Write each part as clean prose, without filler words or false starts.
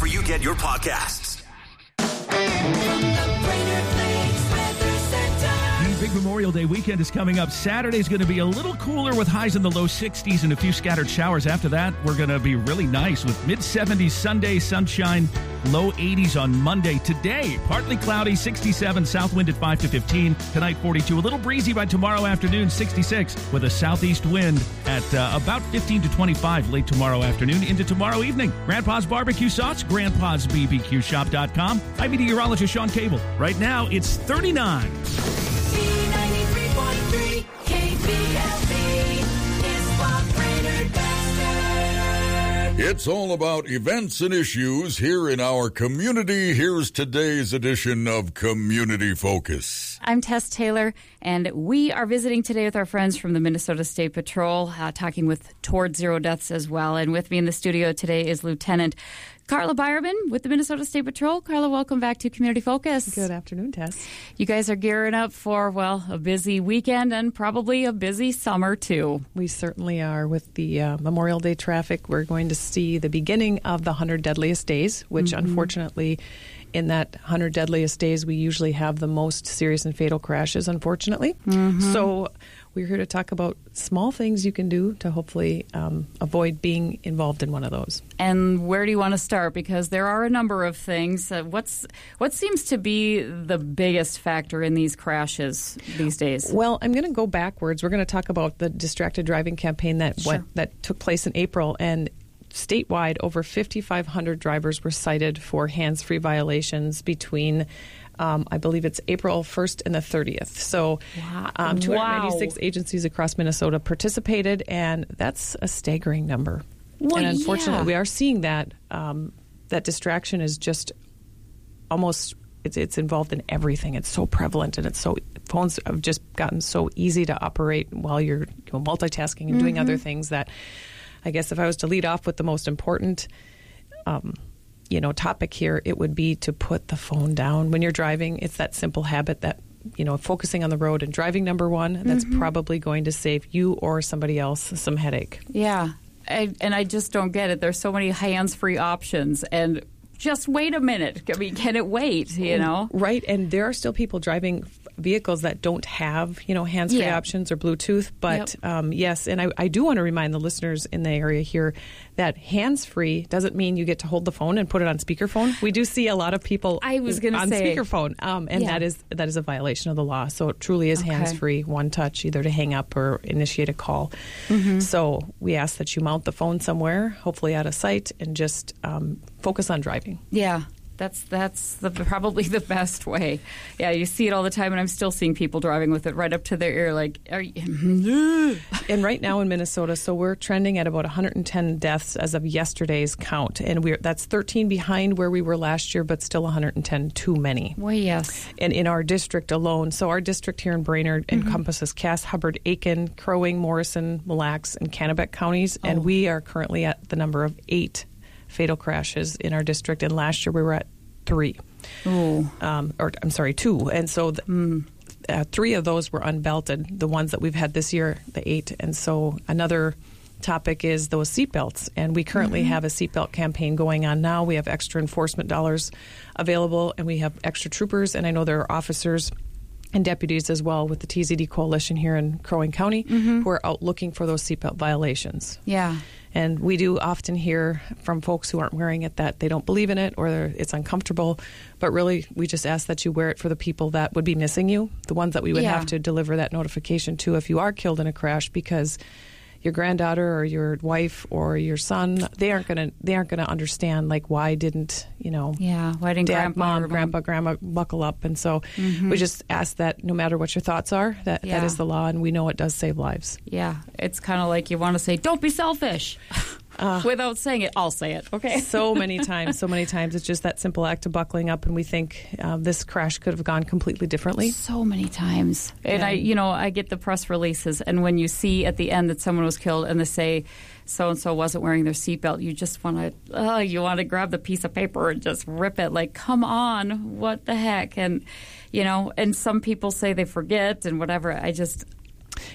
wherever you get your podcasts. The big Memorial Day weekend is coming up. Saturday's going to be a little cooler with highs in the low 60s and a few scattered showers. After that, we're going to be really nice with mid-70s Sunday, sunshine, low 80s on Monday. Today, partly cloudy, 67, south wind at 5 to 15. Tonight, 42. A little breezy by tomorrow afternoon, 66, with a southeast wind at about 15 to 25 late tomorrow afternoon into tomorrow evening. Grandpa's Barbecue Sauce, grandpa'sbbqshop.com. I'm meteorologist Sean Cable. Right now, it's 39. It's all about events and issues here in our community. Here's today's edition of Community Focus. I'm Tess Taylor, and we are visiting today with our friends from the Minnesota State Patrol, talking with Toward Zero Deaths as well. And with me in the studio today is Lieutenant Carla Byerman with the Minnesota State Patrol. Carla, welcome back to Community Focus. Good afternoon, Tess. You guys are gearing up for, well, a busy weekend and probably a busy summer, too. We certainly are. With the Memorial Day traffic, we're going to see the beginning of the 100 Deadliest Days, which unfortunately, in that 100 Deadliest Days, we usually have the most serious and fatal crashes, unfortunately. So we're here to talk about small things you can do to hopefully avoid being involved in one of those. And where do you want to start? Because there are a number of things. What seems to be the biggest factor in these crashes these days? Well, I'm going to go backwards. We're going to talk about the distracted driving campaign that took place in April, and statewide, over 5,500 drivers were cited for hands-free violations between, I believe it's April 1st and the 30th. So 296 agencies across Minnesota participated, and that's a staggering number. Well, and unfortunately, we are seeing that that distraction is just almost, it's involved in everything. It's so prevalent, and phones have just gotten so easy to operate while you're multitasking and doing other things that, I guess if I was to lead off with the most important, topic here, it would be to put the phone down when you're driving. It's that simple habit that, focusing on the road and driving number one, that's probably going to save you or somebody else some headache. Yeah, and I just don't get it. There's so many hands-free options, and just wait a minute. I mean, can it wait, Right, and there are still people driving vehicles that don't have, hands-free options or Bluetooth. But, yes, and I do want to remind the listeners in the area here that hands-free doesn't mean you get to hold the phone and put it on speakerphone. We do see a lot of people on speakerphone, and that is a violation of the law. So it truly is hands-free, one touch, either to hang up or initiate a call. So we ask that you mount the phone somewhere, hopefully out of sight, and just focus on driving. Yeah. That's probably the best way. Yeah, you see it all the time, and I'm still seeing people driving with it right up to their ear, like, are you? And right now in Minnesota, so we're trending at about 110 deaths as of yesterday's count, and that's 13 behind where we were last year, but still 110 too many. Well, yes. And in our district alone, so our district here in Brainerd encompasses Cass, Hubbard, Aiken, Crow Wing, Morrison, Mille Lacs, and Kennebec counties, and we are currently at the number of 8 fatal crashes in our district, and last year we were at 3. 2. And so 3 of those were unbelted, the ones that we've had this year, the 8. And so another topic is those seatbelts, and we currently have a seatbelt campaign going on now. We have extra enforcement dollars available, and we have extra troopers, and I know there are officers and deputies as well with the TZD Coalition here in Crow Wing County who are out looking for those seatbelt violations. Yeah. And we do often hear from folks who aren't wearing it that they don't believe in it or it's uncomfortable. But really, we just ask that you wear it for the people that would be missing you, the ones that we would have to deliver that notification to if you are killed in a crash, because your granddaughter or your wife or your son, they aren't gonna understand, like, why didn't why didn't dad, mom, grandma buckle up. And so we just ask that no matter what your thoughts are, that is the law, and we know it does save lives. Yeah, it's kind of like you want to say, don't be selfish. Without saying it, I'll say it. Okay. So many times. It's just that simple act of buckling up, and we think this crash could have gone completely differently. So many times. And I get the press releases, and when you see at the end that someone was killed and they say so-and-so wasn't wearing their seatbelt, you just want to grab the piece of paper and just rip it. Like, come on, what the heck? And, and some people say they forget and whatever.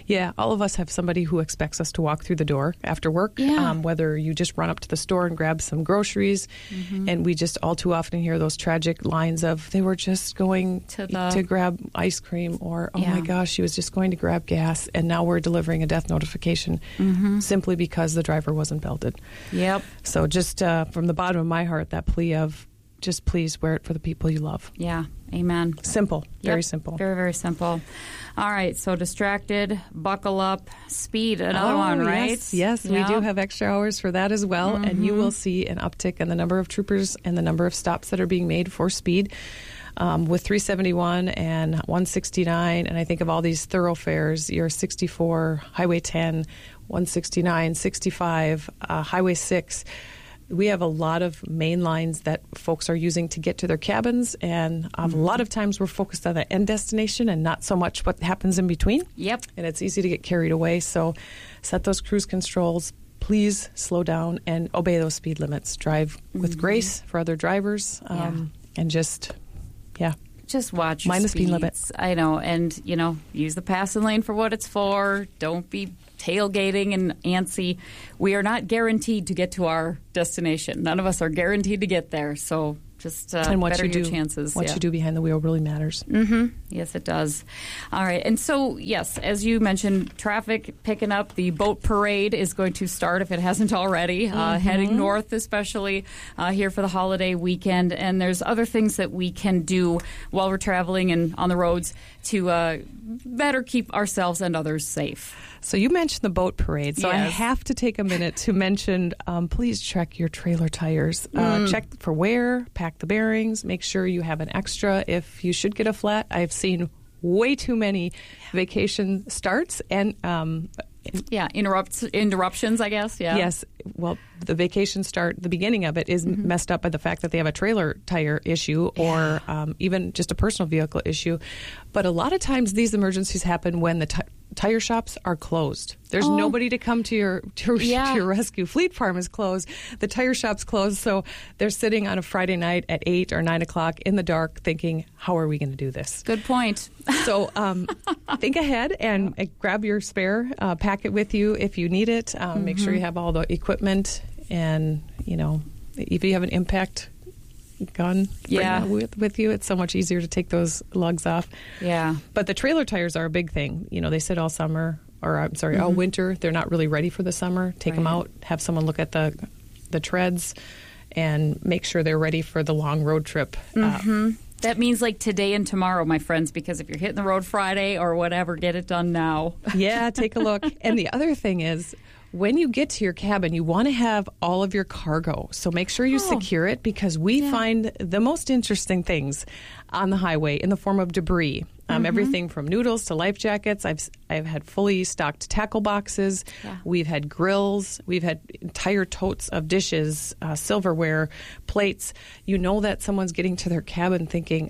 Yeah, all of us have somebody who expects us to walk through the door after work, whether you just run up to the store and grab some groceries. And we just all too often hear those tragic lines of, they were just going to grab ice cream, or, oh my gosh, she was just going to grab gas, and now we're delivering a death notification simply because the driver wasn't belted. Yep. So just from the bottom of my heart, that plea of, just please wear it for the people you love. Yeah. Amen. Simple. Very simple. Very, very simple. All right. So distracted, buckle up, speed, another one, right? Yes. We do have extra hours for that as well. And you will see an uptick in the number of troopers and the number of stops that are being made for speed. With 371 and 169, and I think of all these thoroughfares, your 64, Highway 10, 169, 65, Highway 6, we have a lot of main lines that folks are using to get to their cabins, and a lot of times we're focused on the end destination and not so much what happens in between. Yep. And it's easy to get carried away, so set those cruise controls. Please slow down and obey those speed limits. Drive with grace for other drivers, and just watch mind the speed limit. I know, and use the passing lane for what it's for. Don't be tailgating and antsy. We are not guaranteed to get to our destination. None of us are guaranteed to get there. So just and what better you do, your chances. What you do behind the wheel really matters. Yes, it does. All right. And so, yes, as you mentioned, traffic picking up. The boat parade is going to start, if it hasn't already, heading north, especially here for the holiday weekend. And there's other things that we can do while we're traveling and on the roads to better keep ourselves and others safe. So you mentioned the boat parade, so I have to take a minute to mention, please check your trailer tires. Check for wear, pack the bearings, make sure you have an extra if you should get a flat. I've seen way too many vacation starts and interruptions, I guess. Yeah. Yes. Well, the vacation start, the beginning of it is messed up by the fact that they have a trailer tire issue or even just a personal vehicle issue. But a lot of times these emergencies happen when the tire shops are closed. There's nobody to come to your rescue. Fleet Farm is closed. The tire shop's closed. So they're sitting on a Friday night at 8 or 9 o'clock in the dark thinking, how are we going to do this? Good point. So think ahead and grab your spare. Pack it with you if you need it. Make sure you have all the equipment. And, if you have an impact gun with you, it's so much easier to take those lugs off. Yeah. But the trailer tires are a big thing. They sit all summer, all winter. They're not really ready for the summer. Take them out, have someone look at the treads, and make sure they're ready for the long road trip. That means like today and tomorrow, my friends, because if you're hitting the road Friday or whatever, get it done now. Yeah, take a look. And the other thing is, when you get to your cabin, you want to have all of your cargo. So make sure you secure it, because we find the most interesting things on the highway in the form of debris. Everything from noodles to life jackets. I've had fully stocked tackle boxes. Yeah. We've had grills. We've had entire totes of dishes, silverware, plates. You know that someone's getting to their cabin thinking,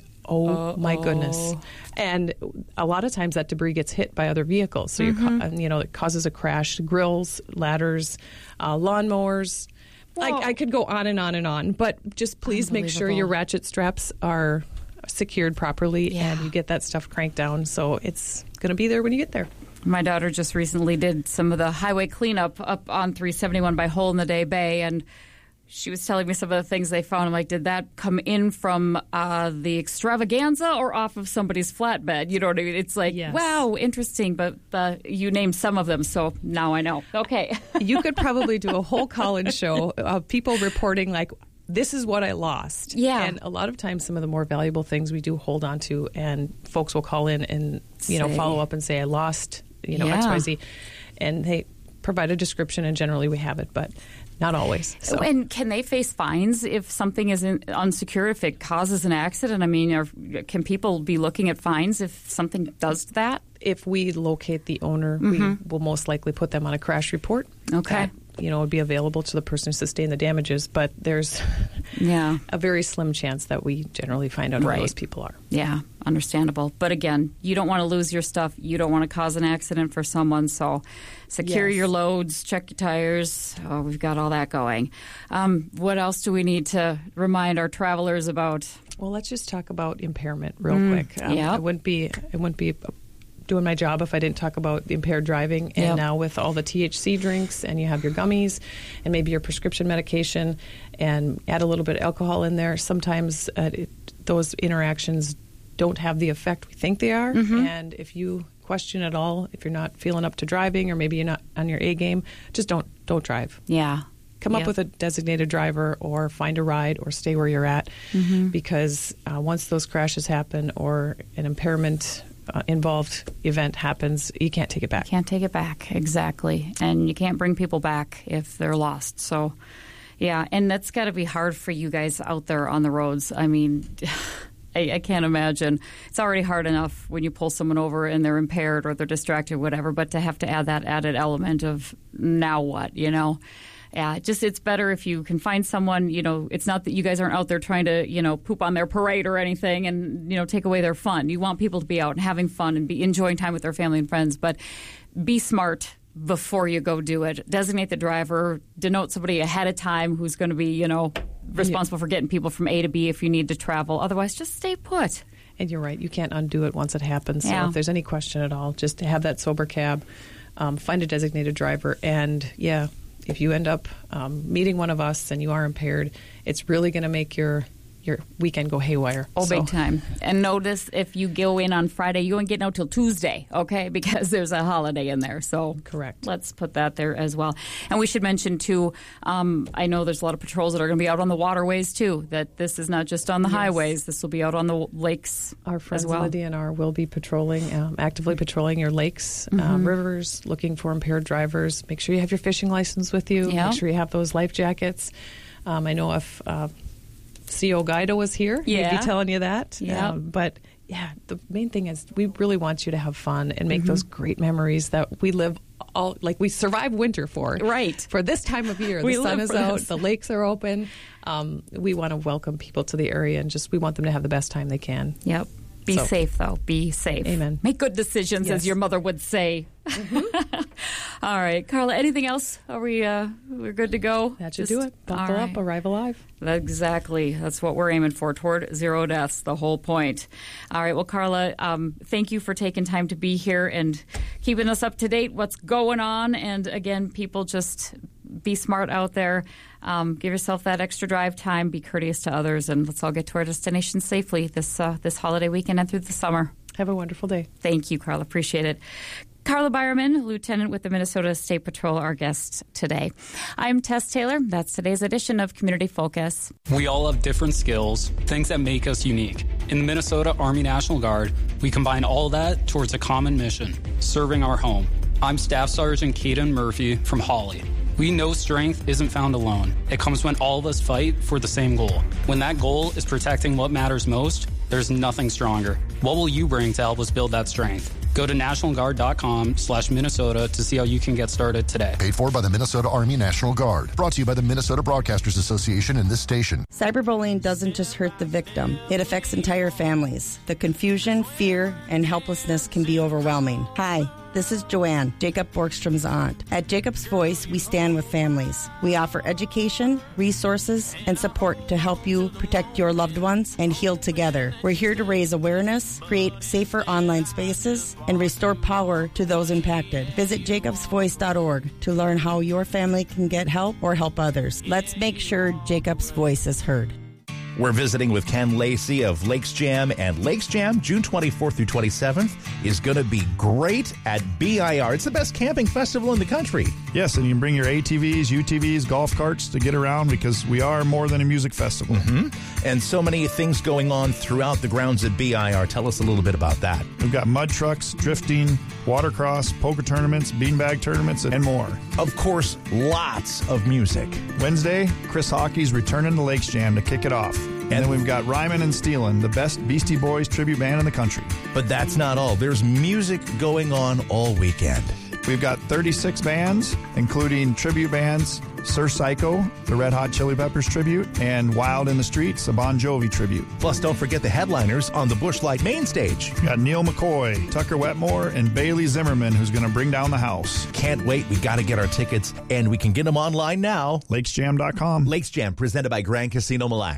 my goodness. And a lot of times that debris gets hit by other vehicles. So, it causes a crash. Grills, ladders, lawnmowers. I could go on and on and on. But just please make sure your ratchet straps are secured properly and you get that stuff cranked down. So it's going to be there when you get there. My daughter just recently did some of the highway cleanup up on 371 by Hole in the Day Bay, and she was telling me some of the things they found. I'm like, did that come in from the extravaganza or off of somebody's flatbed? You know what I mean? It's like, wow, interesting. But you named some of them, so now I know. Okay. You could probably do a whole call-in show of people reporting, like, this is what I lost. Yeah. And a lot of times some of the more valuable things we do hold on to, and folks will call in and, follow up and say, I lost, XYZ. And they provide a description, and generally we have it, but not always. So. And can they face fines if something is unsecure, if it causes an accident? I mean, can people be looking at fines if something does that? If we locate the owner, we will most likely put them on a crash report. Okay. That, would be available to the person who sustained the damages, but there's a very slim chance that we generally find out who those people are. Yeah, understandable. But again, you don't want to lose your stuff. You don't want to cause an accident for someone, so secure your loads, check your tires. Oh, we've got all that going. What else do we need to remind our travelers about? Well, let's just talk about impairment real quick. It wouldn't be doing my job if I didn't talk about the impaired driving. And now with all the THC drinks, and you have your gummies and maybe your prescription medication, and add a little bit of alcohol in there, sometimes those interactions don't have the effect we think they are. And if you question at all, if you're not feeling up to driving, or maybe you're not on your A game, just don't drive. Yeah. Come up with a designated driver, or find a ride, or stay where you're at, because once those crashes happen or an impairment involved event happens, you can't take it back. Can't take it back, exactly. And you can't bring people back if they're lost. So, yeah, and that's got to be hard for you guys out there on the roads. I mean, I can't imagine. It's already hard enough when you pull someone over and they're impaired or they're distracted, whatever, but to have to add that added element of now what, Yeah, it's better if you can find someone, it's not that you guys aren't out there trying to, poop on their parade or anything and, take away their fun. You want people to be out and having fun and be enjoying time with their family and friends, but be smart before you go do it. Designate the driver, denote somebody ahead of time who's going to be, responsible for getting people from A to B if you need to travel. Otherwise, just stay put. And you're right. You can't undo it once it happens. So if there's any question at all, just have that sober cab, find a designated driver, and, if you end up meeting one of us and you are impaired, it's really going to make your weekend go haywire. Big time. And notice if you go in on Friday, you won't get out till Tuesday, okay? Because there's a holiday in there. So correct. Let's put that there as well. And we should mention, too, I know there's a lot of patrols that are going to be out on the waterways, too, that this is not just on the highways. This will be out on the lakes Our friends as well. in the DNR will be patrolling, actively patrolling your lakes, rivers, looking for impaired drivers. Make sure you have your fishing license with you. Make sure you have those life jackets. I know if CO Guido was here, he'd be telling you that. But the main thing is we really want you to have fun and make those great memories that we live we survive winter for. Right. For this time of year. The sun is out, the lakes are open. We want to welcome people to the area, and we want them to have the best time they can. Yep. Be safe, though. Be safe. Amen. Make good decisions, as your mother would say. All right, Carla, anything else? Are we're good to go? That should do it. Buckle up, arrive alive. Exactly. That's what we're aiming for, toward zero deaths, the whole point. All right, well, Carla, thank you for taking time to be here and keeping us up to date, what's going on. And again, people, just be smart out there. Give yourself that extra drive time. Be courteous to others, and let's all get to our destination safely this holiday weekend and through the summer. Have a wonderful day. Thank you, Carla. Appreciate it. Carla Byerman, Lieutenant with the Minnesota State Patrol, our guest today. I'm Tess Taylor. That's today's edition of Community Focus. We all have different skills, things that make us unique. In the Minnesota Army National Guard, we combine all that towards a common mission, serving our home. I'm Staff Sergeant Caden Murphy from Hawley. We know strength isn't found alone. It comes when all of us fight for the same goal. When that goal is protecting what matters most, there's nothing stronger. What will you bring to help us build that strength? Go to nationalguard.com/Minnesota to see how you can get started today. Paid for by the Minnesota Army National Guard. Brought to you by the Minnesota Broadcasters Association and this station. Cyberbullying doesn't just hurt the victim. It affects entire families. The confusion, fear, and helplessness can be overwhelming. Hi. This is Joanne, Jacob Borgstrom's aunt. At Jacob's Voice, we stand with families. We offer education, resources, and support to help you protect your loved ones and heal together. We're here to raise awareness, create safer online spaces, and restore power to those impacted. Visit jacobsvoice.org to learn how your family can get help or help others. Let's make sure Jacob's voice is heard. We're visiting with Ken Lacey of Lakes Jam, and Lakes Jam, June 24th through 27th, is going to be great at BIR. It's the best camping festival in the country. Yes, and you can bring your ATVs, UTVs, golf carts to get around because we are more than a music festival. And so many things going on throughout the grounds at BIR. Tell us a little bit about that. We've got mud trucks, drifting, watercross, poker tournaments, beanbag tournaments, and more. Of course, lots of music. Wednesday, Chris Hockey's returning to Lakes Jam to kick it off. And then we've got Ryman and Steelin', the best Beastie Boys tribute band in the country. But that's not all. There's music going on all weekend. We've got 36 bands, including tribute bands, Sir Psycho, the Red Hot Chili Peppers tribute, and Wild in the Streets, a Bon Jovi tribute. Plus, don't forget the headliners on the Busch Light main stage. We've got Neil McCoy, Tucker Wetmore, and Bailey Zimmerman, who's going to bring down the house. Can't wait. We got to get our tickets, and we can get them online now. LakesJam.com. Lakes Jam, presented by Grand Casino Mille Lacs.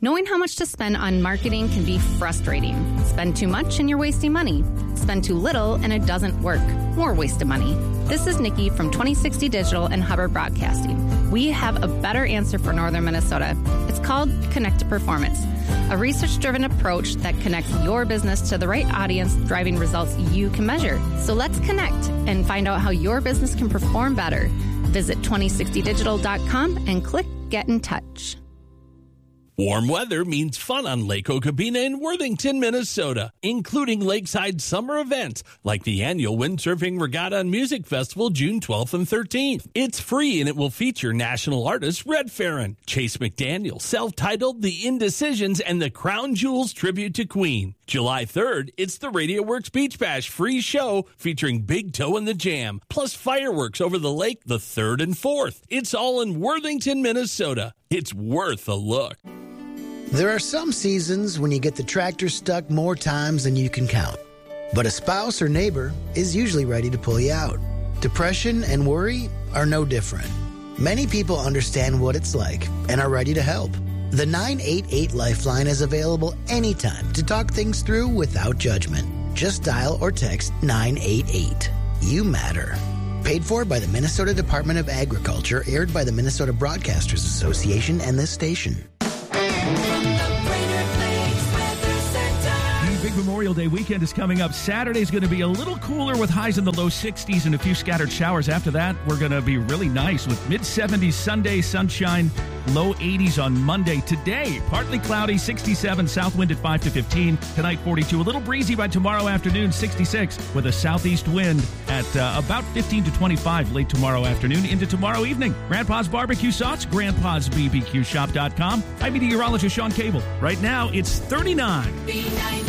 Knowing how much to spend on marketing can be frustrating. Spend too much and you're wasting money. Spend too little and it doesn't work. More wasted money. This is Nikki from 2060 Digital and Hubbard Broadcasting. We have a better answer for Northern Minnesota. It's called Connect to Performance, a research-driven approach that connects your business to the right audience, driving results you can measure. So let's connect and find out how your business can perform better. Visit 2060digital.com and click Get in Touch. Warm weather means fun on Lake Okabena in Worthington, Minnesota, including lakeside summer events like the annual Windsurfing Regatta and Music Festival June 12th and 13th. It's free and it will feature national artists Red Farron, Chase McDaniel, self-titled The Indecisions, and the Crown Jewels tribute to Queen. July 3rd, it's the Radio Works Beach Bash free show featuring Big Toe and the Jam, plus fireworks over the lake the 3rd and 4th. It's all in Worthington, Minnesota. It's worth a look. There are some seasons when you get the tractor stuck more times than you can count. But a spouse or neighbor is usually ready to pull you out. Depression and worry are no different. Many people understand what it's like and are ready to help. The 988 Lifeline is available anytime to talk things through without judgment. Just dial or text 988. You matter. Paid for by the Minnesota Department of Agriculture, aired by the Minnesota Broadcasters Association and this station. Big Memorial Day weekend is coming up. Saturday's going to be a little cooler with highs in the low 60s and a few scattered showers. After that, we're going to be really nice with mid-70s Sunday, sunshine, low 80s on Monday. Today, partly cloudy, 67, south wind at 5 to 15. Tonight, 42. A little breezy by tomorrow afternoon, 66, with a southeast wind at about 15 to 25 late tomorrow afternoon into tomorrow evening. Grandpa's Barbecue Sauce, grandpasbbqshop.com. I'm meteorologist Sean Cable. Right now, it's 39.